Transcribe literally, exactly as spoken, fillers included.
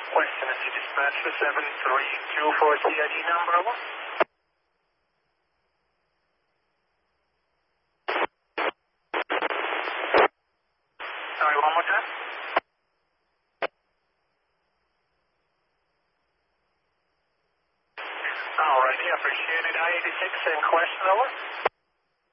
West Tennessee Dispatch to seven three two four T I D number, over. Sorry, one more time. Alrighty, appreciate it. I eighty-six and question, over.